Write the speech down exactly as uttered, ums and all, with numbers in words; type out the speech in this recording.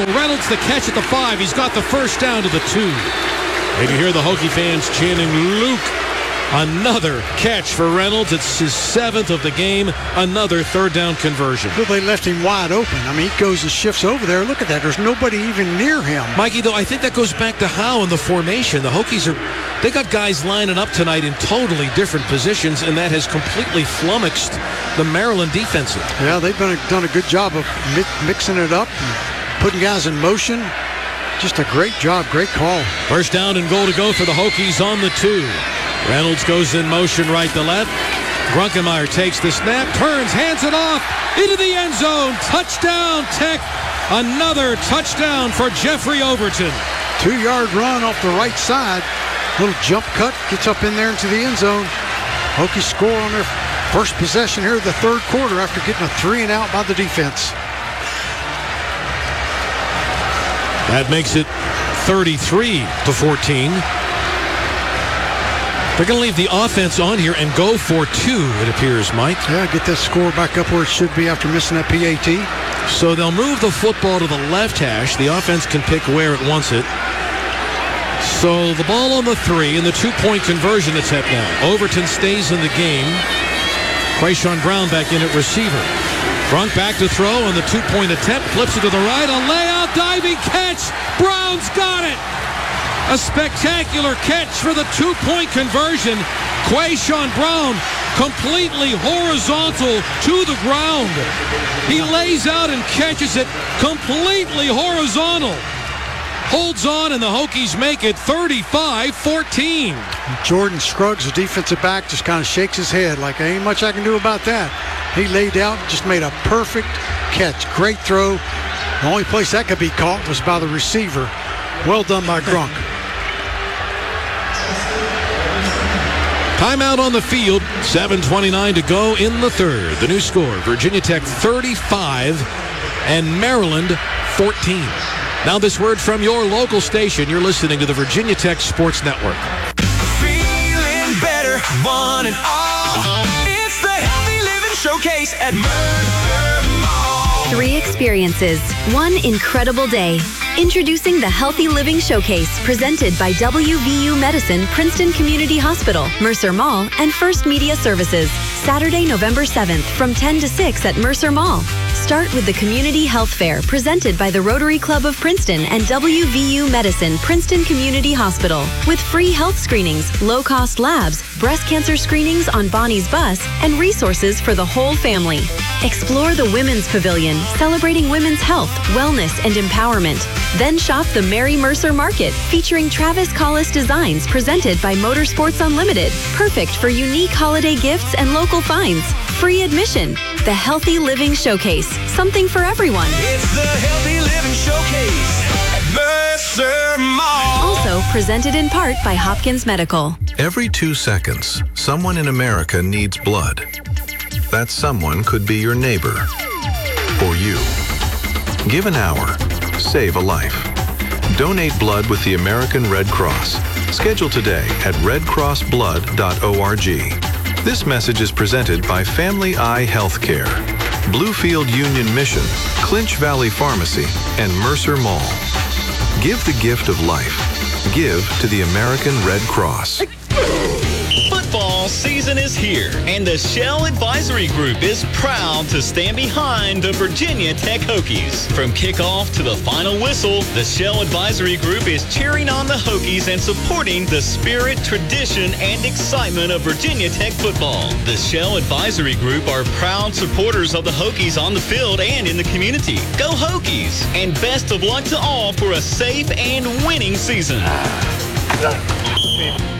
middle. Reynolds the catch at the five. He's got the first down to the two. And you hear the Hokie fans chanting, Luke. Another catch for Reynolds. It's his seventh of the game. Another third down conversion. Well, they left him wide open. I mean, he goes and shifts over there. Look at that. There's nobody even near him. Mikey, though, I think that goes back to how in the formation. The Hokies are, they got guys lining up tonight in totally different positions, and that has completely flummoxed the Maryland defensive. Yeah, they've done a, done a good job of mi mixing it up and putting guys in motion. Just a great job. Great call. First down and goal to go for the Hokies on the two. Reynolds goes in motion right to left. Grunkemeyer takes the snap, turns, hands it off into the end zone. Touchdown, Tech. Another touchdown for Jeffrey Overton. Two-yard run off the right side. Little jump cut, gets up in there into the end zone. Hokies score on their first possession here of the third quarter after getting a three and out by the defense. That makes it thirty-three to fourteen. They're going to leave the offense on here and go for two, it appears, Mike. Yeah, get that score back up where it should be after missing that P A T. So they'll move the football to the left hash. The offense can pick where it wants it. So the ball on the three and the two-point conversion attempt now. Overton stays in the game. Quayshawn Brown back in at receiver. Brunk back to throw on the two-point attempt. Flips it to the right. A layout, diving catch. Brown's got it. A spectacular catch for the two-point conversion. Quayshawn Brown completely horizontal to the ground. He lays out and catches it completely horizontal. Holds on, and the Hokies make it thirty-five fourteen. Jordan Scruggs, the defensive back, just kind of shakes his head like, there ain't much I can do about that. He laid out, just made a perfect catch. Great throw. The only place that could be caught was by the receiver. Well done by Grunk. Timeout on the field. seven twenty-nine to go in the third. The new score, Virginia Tech thirty-five and Maryland fourteen. Now this word from your local station. You're listening to the Virginia Tech Sports Network. Feeling better, one and all. It's the Healthy Living Showcase at Mercer Mall. Three experiences, one incredible day. Introducing the Healthy Living Showcase, presented by W V U Medicine, Princeton Community Hospital, Mercer Mall, and First Media Services. Saturday, November seventh, from ten to six at Mercer Mall. Start with the Community Health Fair, presented by the Rotary Club of Princeton and W V U Medicine, Princeton Community Hospital, with free health screenings, low-cost labs, breast cancer screenings on Bonnie's bus, and resources for the whole family. Explore the Women's Pavilion, celebrating women's health, wellness, and empowerment. Then shop the Mary Mercer Market, featuring Travis Collis designs presented by Motorsports Unlimited. Perfect for unique holiday gifts and local finds. Free admission. The Healthy Living Showcase. Something for everyone. It's the Healthy Living Showcase at Mercer Mall. Also presented in part by Hopkins Medical. Every two seconds, someone in America needs blood. That someone could be your neighbor or you. Give an hour. Save a life. Donate blood with the American Red Cross. Schedule today at red cross blood dot org. This message is presented by Family Eye Healthcare, Bluefield Union Mission, Clinch Valley Pharmacy, and Mercer Mall. Give the gift of life. Give to the American Red Cross. Football season is here, and the Shell Advisory Group is proud to stand behind the Virginia Tech Hokies. From kickoff to the final whistle, the Shell Advisory Group is cheering on the Hokies and supporting the spirit, tradition, and excitement of Virginia Tech football. The Shell Advisory Group are proud supporters of the Hokies on the field and in the community. Go Hokies, and best of luck to all for a safe and winning season.